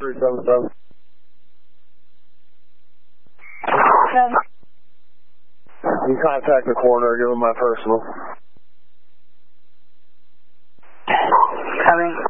377. You contact the coroner, give him my personal. Coming.